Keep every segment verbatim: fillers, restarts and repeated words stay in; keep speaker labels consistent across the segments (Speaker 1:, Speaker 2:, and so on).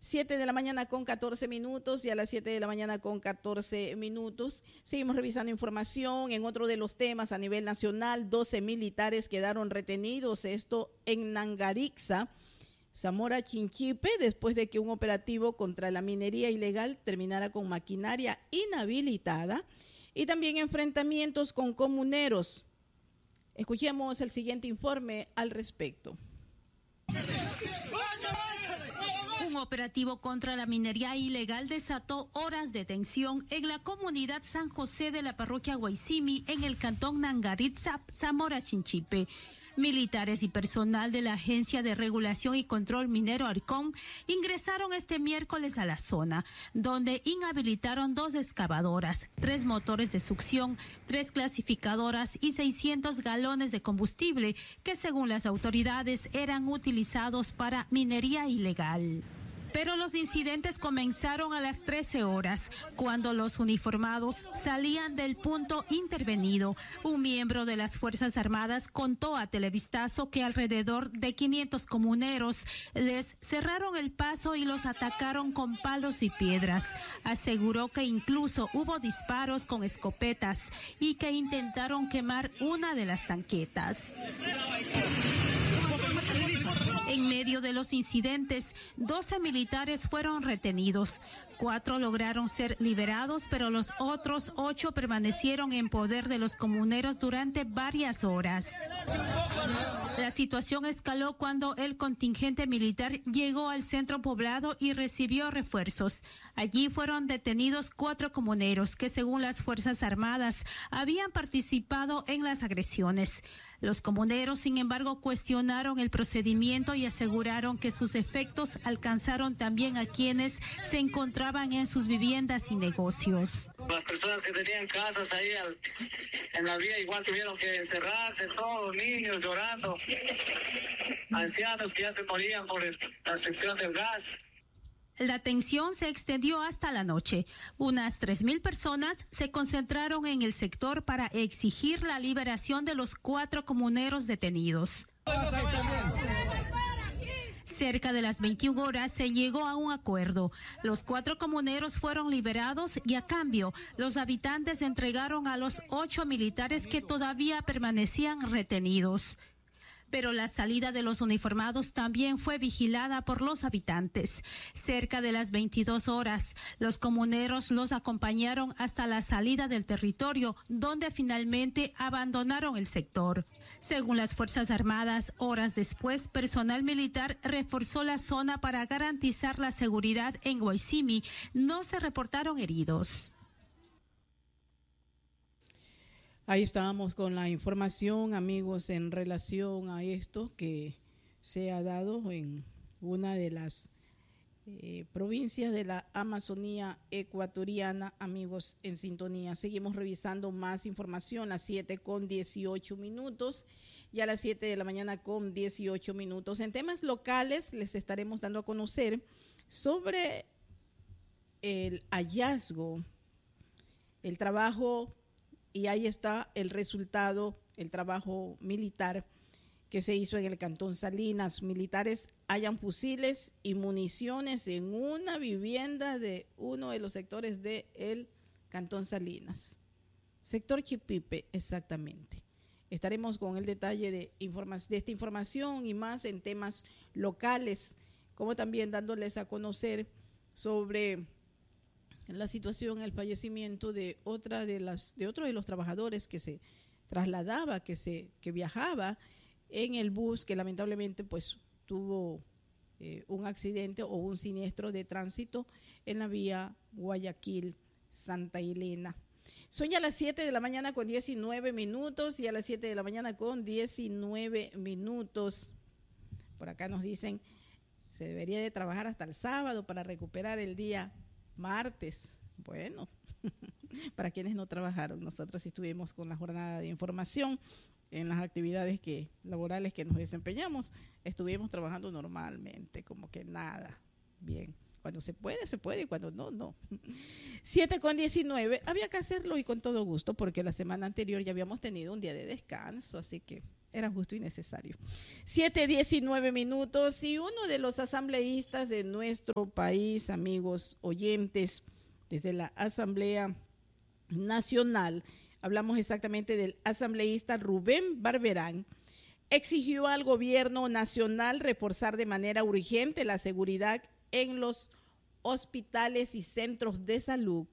Speaker 1: siete de la mañana con catorce minutos y a las siete de la mañana con catorce minutos. Seguimos revisando información. En otro de los temas a nivel nacional, doce militares quedaron retenidos, esto en Nangarixa, Zamora Chinchipe, después de que un operativo contra la minería ilegal terminara con maquinaria inhabilitada y también enfrentamientos con comuneros. Escuchemos el siguiente informe al respecto.
Speaker 2: Un operativo contra la minería ilegal desató horas de tensión en la comunidad San José de la parroquia Guaycimi, en el cantón Nangarixa, Zamora Chinchipe. Militares y personal de la Agencia de Regulación y Control Minero Arcón ingresaron este miércoles a la zona, donde inhabilitaron dos excavadoras, tres motores de succión, tres clasificadoras y seiscientos galones de combustible que, según las autoridades, eran utilizados para minería ilegal. Pero los incidentes comenzaron a las trece horas, cuando los uniformados salían del punto intervenido. Un miembro de las Fuerzas Armadas contó a Televistazo que alrededor de quinientos comuneros les cerraron el paso y los atacaron con palos y piedras. Aseguró que incluso hubo disparos con escopetas y que intentaron quemar una de las tanquetas. En medio de los incidentes, doce militares fueron retenidos. Cuatro lograron ser liberados, pero los otros ocho permanecieron en poder de los comuneros durante varias horas. La situación escaló cuando el contingente militar llegó al centro poblado y recibió refuerzos. Allí fueron detenidos cuatro comuneros que, según las Fuerzas Armadas, habían participado en las agresiones. Los comuneros, sin embargo, cuestionaron el procedimiento y aseguraron que sus efectos alcanzaron también a quienes se encontraban en sus viviendas y negocios.
Speaker 3: Las personas que tenían casas ahí al, en la vía igual tuvieron que encerrarse, todos niños llorando, ancianos que ya se morían por el, la restricción del gas.
Speaker 2: La tensión se extendió hasta la noche. Unas tres mil personas se concentraron en el sector para exigir la liberación de los cuatro comuneros detenidos. Cerca de las veintiuna horas se llegó a un acuerdo. Los cuatro comuneros fueron liberados y, a cambio, los habitantes entregaron a los ocho militares que todavía permanecían retenidos. Pero la salida de los uniformados también fue vigilada por los habitantes. Cerca de las veintidós horas, los comuneros los acompañaron hasta la salida del territorio, donde finalmente abandonaron el sector. Según las Fuerzas Armadas, horas después, personal militar reforzó la zona para garantizar la seguridad en Guaycimi. No se reportaron heridos.
Speaker 1: Ahí estábamos con la información, amigos, en relación a esto que se ha dado en una de las eh, provincias de la Amazonía ecuatoriana. Amigos, en sintonía. Seguimos revisando más información, a las siete con dieciocho minutos y a las siete de la mañana con dieciocho minutos. En temas locales les estaremos dando a conocer sobre el hallazgo, el trabajo. Y ahí está el resultado, el trabajo militar que se hizo en el Cantón Salinas. Militares hallan fusiles y municiones en una vivienda de uno de los sectores del Cantón Salinas. Sector Chipipe, exactamente. Estaremos con el detalle de, informa- de esta información y más en temas locales, como también dándoles a conocer sobre la situación, el fallecimiento de otra de las de otro de los trabajadores que se trasladaba, que se que viajaba en el bus, que lamentablemente pues tuvo eh, un accidente o un siniestro de tránsito en la vía Guayaquil-Santa Elena. Son ya las siete de la mañana con diecinueve minutos y a las siete de la mañana con diecinueve minutos. Por acá nos dicen, se debería de trabajar hasta el sábado para recuperar el día martes. Bueno, para quienes no trabajaron, nosotros estuvimos con la jornada de información en las actividades que laborales que nos desempeñamos, estuvimos trabajando normalmente, como que nada, bien. Cuando se puede, se puede, y cuando no, no. siete con diecinueve, había que hacerlo y con todo gusto, porque la semana anterior ya habíamos tenido un día de descanso, así que era justo y necesario. siete diecinueve minutos y uno de los asambleístas de nuestro país, amigos oyentes, desde la Asamblea Nacional, hablamos exactamente del asambleísta Rubén Barberán, exigió al gobierno nacional reforzar de manera urgente la seguridad en los hospitales y centros de salud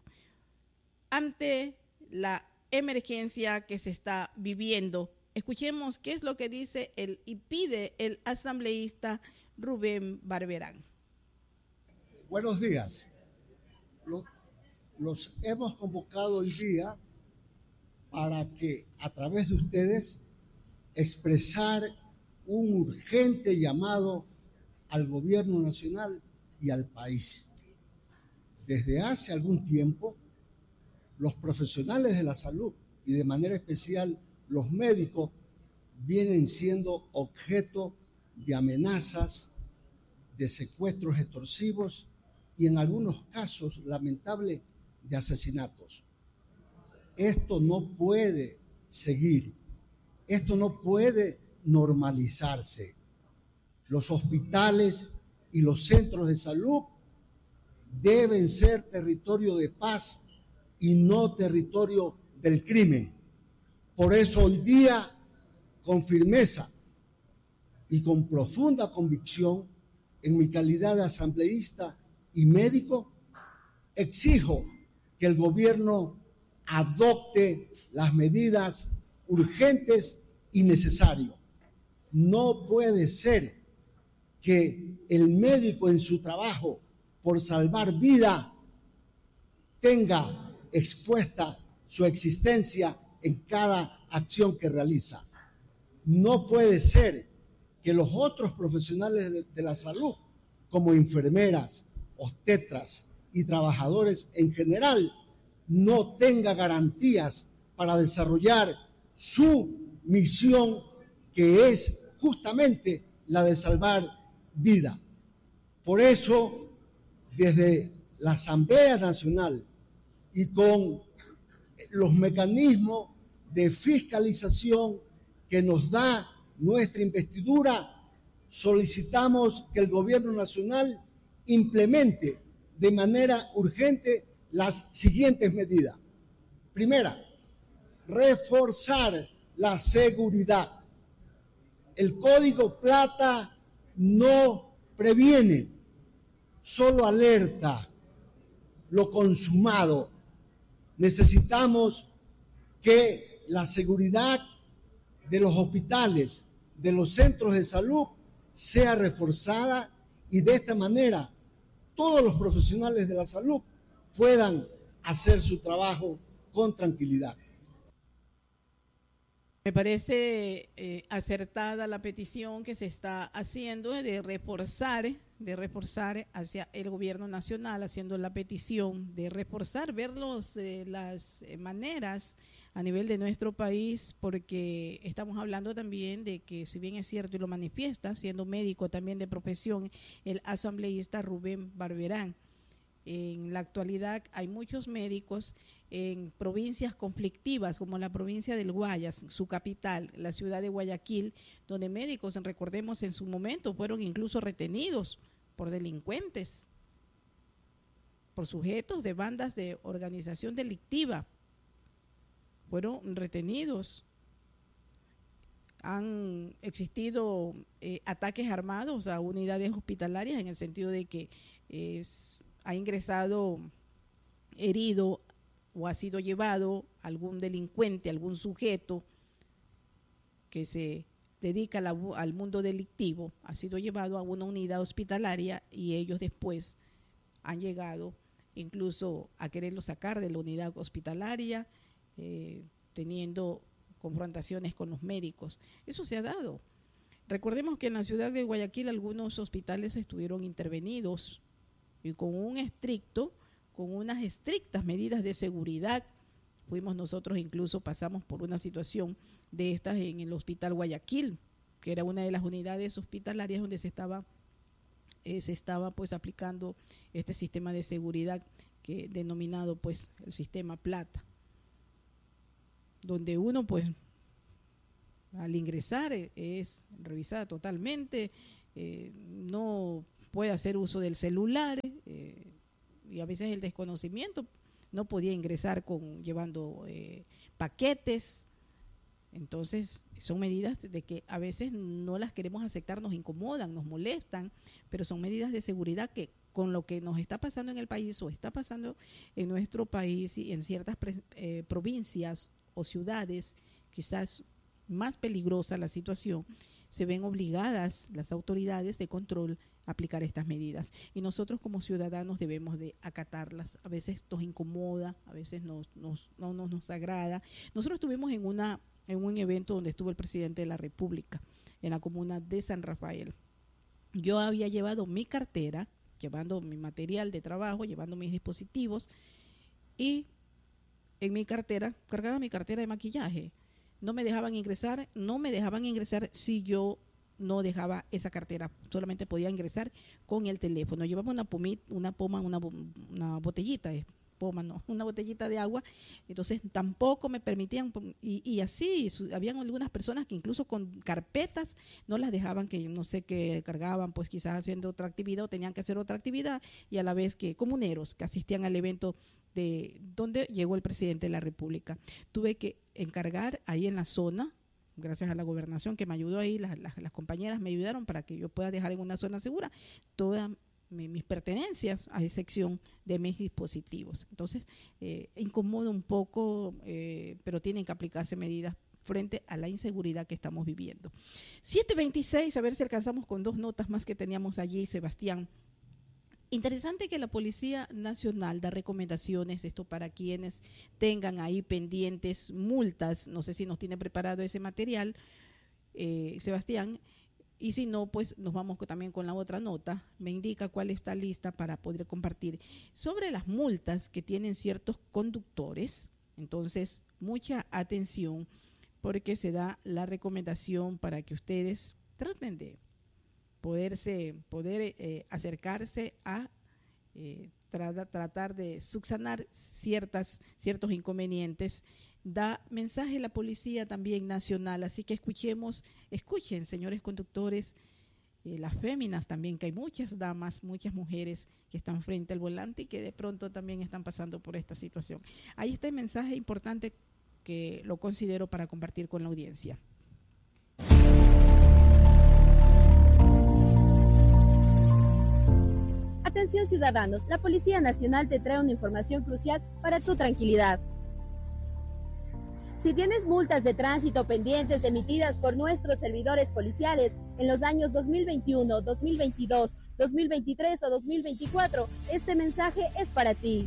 Speaker 1: ante la emergencia que se está viviendo. Escuchemos qué es lo que dice el, y pide el asambleísta Rubén Barberán.
Speaker 4: Buenos días. Los, los hemos convocado hoy día para que a través de ustedes expresar un urgente llamado al gobierno nacional y al país. Desde hace algún tiempo, los profesionales de la salud y de manera especial los médicos vienen siendo objeto de amenazas, de secuestros extorsivos y en algunos casos lamentables de asesinatos. Esto no puede seguir, esto no puede normalizarse. Los hospitales y los centros de salud deben ser territorio de paz y no territorio del crimen. Por eso hoy día, con firmeza y con profunda convicción, en mi calidad de asambleísta y médico, exijo que el gobierno adopte las medidas urgentes y necesarias. No puede ser que el médico en su trabajo por salvar vida tenga expuesta su existencia en cada acción que realiza. No puede ser que los otros profesionales de, de la salud, como enfermeras, obstetras y trabajadores en general, no tengan garantías para desarrollar su misión, que es justamente la de salvar vida. Por eso, desde la Asamblea Nacional y con los mecanismos de fiscalización que nos da nuestra investidura, solicitamos que el gobierno nacional implemente de manera urgente las siguientes medidas. Primera, reforzar la seguridad. El Código Plata no previene, solo alerta lo consumado. Necesitamos que la seguridad de los hospitales, de los centros de salud, sea reforzada y de esta manera todos los profesionales de la salud puedan hacer su trabajo con tranquilidad.
Speaker 1: Me parece eh, acertada la petición que se está haciendo de reforzar, de reforzar hacia el gobierno nacional, haciendo la petición de reforzar, ver los, eh, las maneras a nivel de nuestro país, porque estamos hablando también de que, si bien es cierto y lo manifiesta, siendo médico también de profesión, el asambleísta Rubén Barberán, en la actualidad hay muchos médicos en provincias conflictivas como la provincia del Guayas, su capital, la ciudad de Guayaquil, donde médicos, recordemos, en su momento fueron incluso retenidos por delincuentes, por sujetos de bandas de organización delictiva, fueron retenidos. Han existido eh, ataques armados a unidades hospitalarias en el sentido de que es ha ingresado herido o ha sido llevado algún delincuente, algún sujeto que se dedica a la, al mundo delictivo, ha sido llevado a una unidad hospitalaria y ellos después han llegado incluso a quererlo sacar de la unidad hospitalaria, eh, teniendo confrontaciones con los médicos. Eso se ha dado. Recordemos que en la ciudad de Guayaquil algunos hospitales estuvieron intervenidos y con un estricto, con unas estrictas medidas de seguridad. Fuimos nosotros, incluso pasamos por una situación de estas en el Hospital Guayaquil, que era una de las unidades hospitalarias donde se estaba, eh, se estaba pues aplicando este sistema de seguridad que denominado pues el sistema Plata, donde uno pues al ingresar es revisada totalmente, eh, no puede hacer uso del celular, eh, y a veces el desconocimiento, no podía ingresar con llevando eh, paquetes. Entonces son medidas de que a veces no las queremos aceptar, nos incomodan, nos molestan, pero son medidas de seguridad que con lo que nos está pasando en el país o está pasando en nuestro país y en ciertas eh, provincias o ciudades, quizás más peligrosa la situación, se ven obligadas las autoridades de control a aplicar estas medidas. Y nosotros como ciudadanos debemos de acatarlas. A veces nos incomoda, a veces nos, nos, no, no nos agrada. Nosotros estuvimos en, una, en un evento donde estuvo el presidente de la República, en la comuna de San Rafael. Yo había llevado mi cartera, llevando mi material de trabajo, llevando mis dispositivos, y en mi cartera, cargaba mi cartera de maquillaje. No me dejaban ingresar, no me dejaban ingresar si yo no dejaba esa cartera, solamente podía ingresar con el teléfono. Llevaba una pomita, una poma, una, una botellita, eh, poma no, una botellita de agua, entonces tampoco me permitían, y, y así, su, habían algunas personas que incluso con carpetas no las dejaban, que no sé qué cargaban, pues quizás haciendo otra actividad o tenían que hacer otra actividad, y a la vez que comuneros que asistían al evento de donde llegó el presidente de la República. Tuve que encargar ahí en la zona, gracias a la gobernación que me ayudó ahí, las, las, las compañeras me ayudaron para que yo pueda dejar en una zona segura todas mi, mis pertenencias, a excepción de mis dispositivos. Entonces, eh, incomoda un poco, eh, pero tienen que aplicarse medidas frente a la inseguridad que estamos viviendo. siete veintiséis, a ver si alcanzamos con dos notas más que teníamos allí, Sebastián. Interesante que la Policía Nacional da recomendaciones, esto para quienes tengan ahí pendientes multas, no sé si nos tiene preparado ese material, eh, Sebastián, y si no, pues nos vamos también con la otra nota, me indica cuál está lista para poder compartir. Sobre las multas que tienen ciertos conductores, entonces mucha atención porque se da la recomendación para que ustedes traten de poderse, poder eh, acercarse a eh, tra tratar de subsanar ciertas, ciertos inconvenientes. Da mensaje la Policía también Nacional, así que escuchemos, escuchen, señores conductores, eh, las féminas también, que hay muchas damas, muchas mujeres que están frente al volante y que de pronto también están pasando por esta situación. Ahí está el mensaje importante que lo considero para compartir con la audiencia.
Speaker 5: Atención ciudadanos, la Policía Nacional te trae una información crucial para tu tranquilidad. Si tienes multas de tránsito pendientes emitidas por nuestros servidores policiales en los años dos mil veintiuno, dos mil veintidós, dos mil veintitrés o dos mil veinticuatro, este mensaje es para ti.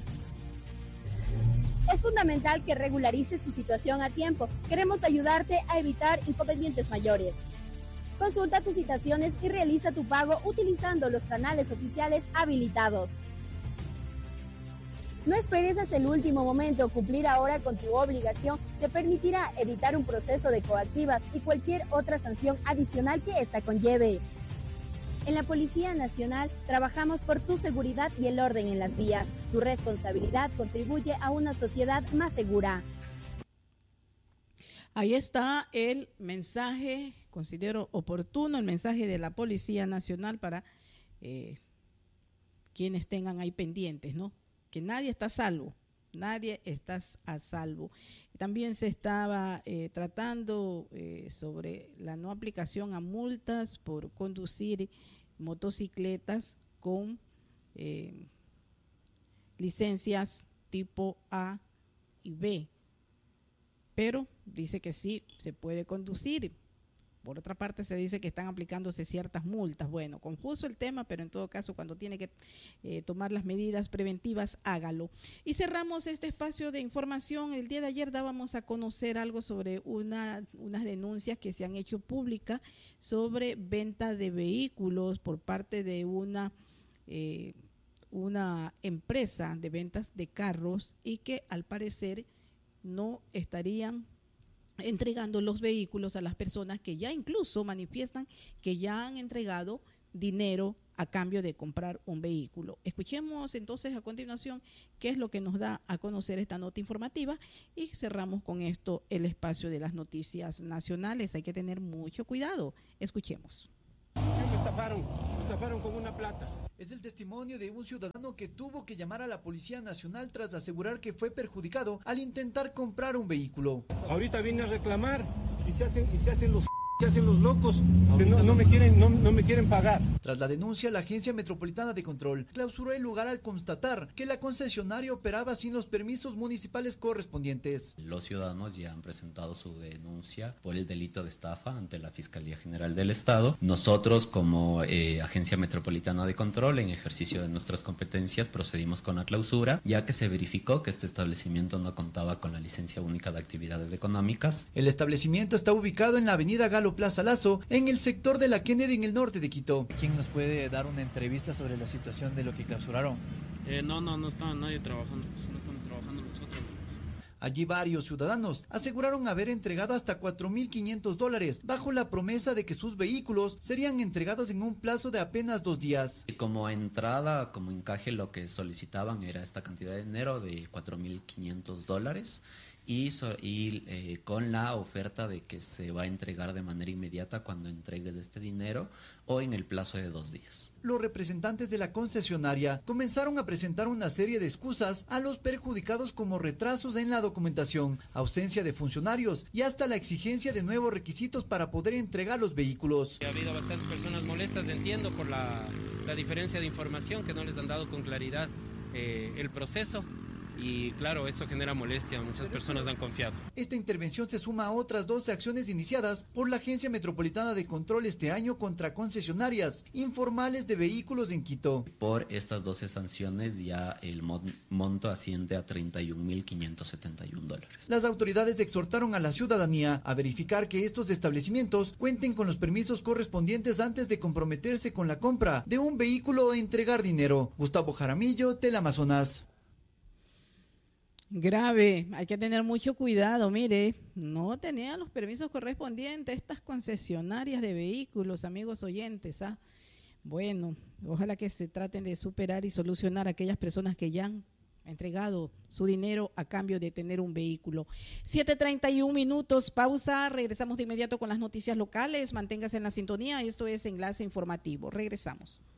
Speaker 5: Es fundamental que regularices tu situación a tiempo. Queremos ayudarte a evitar inconvenientes mayores. Consulta tus citaciones y realiza tu pago utilizando los canales oficiales habilitados. No esperes hasta el último momento. Cumplir ahora con tu obligación te permitirá evitar un proceso de coactivas y cualquier otra sanción adicional que ésta conlleve. En la Policía Nacional trabajamos por tu seguridad y el orden en las vías. Tu responsabilidad contribuye a una sociedad más segura.
Speaker 1: Ahí está el mensaje, considero oportuno el mensaje de la Policía Nacional para eh, quienes tengan ahí pendientes, ¿no? Que nadie está a salvo, nadie está a salvo. También se estaba eh, tratando eh, sobre la no aplicación a multas por conducir motocicletas con eh, licencias tipo A y B, pero dice que sí se puede conducir. Por otra parte se dice que están aplicándose ciertas multas. Bueno, confuso el tema, pero en todo caso cuando tiene que eh, tomar las medidas preventivas, hágalo. Y cerramos este espacio de información. El día de ayer dábamos a conocer algo sobre una, unas denuncias que se han hecho públicas sobre venta de vehículos por parte de una, eh, una empresa de ventas de carros y que al parecer no estarían entregando los vehículos a las personas que ya incluso manifiestan que ya han entregado dinero a cambio de comprar un vehículo. Escuchemos entonces a continuación qué es lo que nos da a conocer esta nota informativa y cerramos con esto el espacio de las noticias nacionales. Hay que tener mucho cuidado. Escuchemos.
Speaker 6: Me estafaron, me estafaron con una plata.
Speaker 7: Es el testimonio de un ciudadano que tuvo que llamar a la Policía Nacional tras asegurar que fue perjudicado al intentar comprar un vehículo.
Speaker 6: Ahorita vine a reclamar y se hacen, y se hacen los... se hacen los locos, que no, no, me quieren, no, no me quieren pagar.
Speaker 7: Tras la denuncia, la Agencia Metropolitana de Control clausuró el lugar al constatar que la concesionaria operaba sin los permisos municipales correspondientes.
Speaker 8: Los ciudadanos ya han presentado su denuncia por el delito de estafa ante la Fiscalía General del Estado. Nosotros, como eh, Agencia Metropolitana de Control, en ejercicio de nuestras competencias, procedimos con la clausura, ya que se verificó que este establecimiento no contaba con la licencia única de actividades económicas.
Speaker 7: El establecimiento está ubicado en la avenida Galo Plaza Lazo, en el sector de la Kennedy, en el norte de Quito.
Speaker 9: ¿Quién nos puede dar una entrevista sobre la situación de lo que clausuraron?
Speaker 10: Eh, no, no, no está nadie trabajando, solo estamos trabajando nosotros.
Speaker 7: Allí varios ciudadanos aseguraron haber entregado hasta cuatro mil quinientos dólares bajo la promesa de que sus vehículos serían entregados en un plazo de apenas dos días.
Speaker 8: Como entrada, como encaje, lo que solicitaban era esta cantidad de dinero de cuatro mil quinientos dólares. Y, so, y eh, con la oferta de que se va a entregar de manera inmediata cuando entregues este dinero o en el plazo de dos días.
Speaker 7: Los representantes de la concesionaria comenzaron a presentar una serie de excusas a los perjudicados, como retrasos en la documentación, ausencia de funcionarios y hasta la exigencia de nuevos requisitos para poder entregar los vehículos.
Speaker 10: Ha habido bastantes personas molestas, entiendo, por la, la diferencia de información, que no les han dado con claridad eh, el proceso. Y claro, eso genera molestia, muchas personas han confiado.
Speaker 7: Esta intervención se suma a otras doce acciones iniciadas por la Agencia Metropolitana de Control este año contra concesionarias informales de vehículos en Quito.
Speaker 8: Por estas doce sanciones ya el monto asciende a treinta y un mil quinientos setenta y un dólares.
Speaker 7: Las autoridades exhortaron a la ciudadanía a verificar que estos establecimientos cuenten con los permisos correspondientes antes de comprometerse con la compra de un vehículo o entregar dinero. Gustavo Jaramillo, Teleamazonas.
Speaker 1: Grave, hay que tener mucho cuidado. Mire, no tenían los permisos correspondientes estas concesionarias de vehículos, amigos oyentes. ¿ah? Bueno, ojalá que se traten de superar y solucionar a aquellas personas que ya han entregado su dinero a cambio de tener un vehículo. siete treinta y un minutos, pausa, regresamos de inmediato con las noticias locales. Manténgase en la sintonía, esto es Enlace Informativo. Regresamos.